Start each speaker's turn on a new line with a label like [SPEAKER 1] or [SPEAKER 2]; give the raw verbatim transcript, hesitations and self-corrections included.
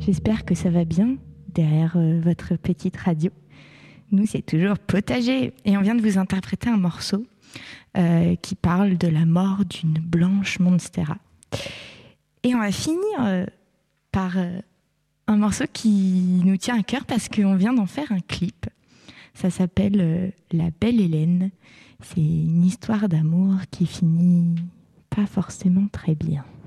[SPEAKER 1] J'espère que ça va bien derrière euh, votre petite radio. Nous, c'est toujours Potager. Et on vient de vous interpréter un morceau euh, qui parle de la mort d'une blanche monstera. Et on va finir euh, par euh, un morceau qui nous tient à cœur parce qu'on vient d'en faire un clip. Ça s'appelle euh, La Belle Hélène. C'est une histoire d'amour qui finit pas forcément très bien.